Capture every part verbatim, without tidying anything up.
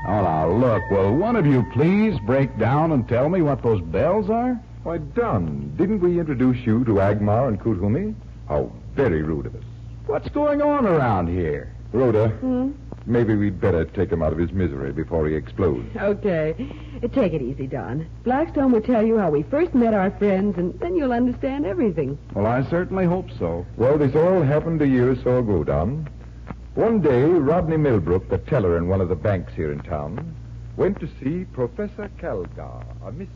Oh, now, look, will one of you please break down and tell me what those bells are? Why, Don, didn't we introduce you to Agmar and Kuthumi? How very rude of us. What's going on around here? Rhoda, Hmm? maybe we'd better take him out of his misery before he explodes. Okay. Take it easy, Don. Blackstone will tell you how we first met our friends, and then you'll understand everything. Well, I certainly hope so. Well, this all happened a year or so ago, Don. One day, Rodney Millbrook, the teller in one of the banks here in town, went to see Professor Calgar, a mystic.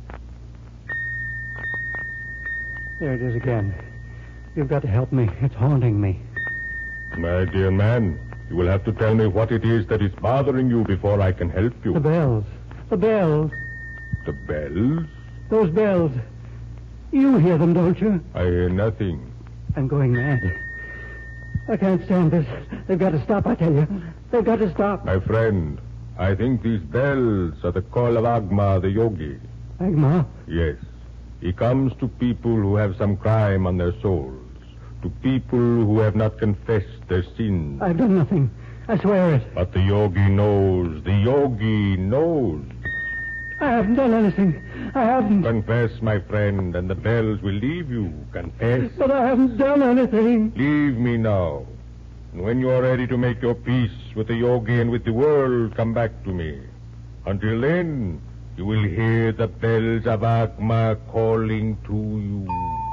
There it is again. You've got to help me. It's haunting me. My dear man, you will have to tell me what it is that is bothering you before I can help you. The bells. The bells. The bells? Those bells. You hear them, don't you? I hear nothing. I'm going mad. I can't stand this. They've got to stop, I tell you. They've got to stop. My friend, I think these bells are the call of Agma the yogi. Agma? Yes. He comes to people who have some crime on their souls. To people who have not confessed their sins. I've done nothing. I swear it. But the yogi knows. The yogi knows. I haven't done anything. I haven't. Confess, my friend, and the bells will leave you. Confess. But I haven't done anything. Leave me now. And when you are ready to make your peace with the yogi and with the world, come back to me. Until then, you will hear the bells of Agma calling to you.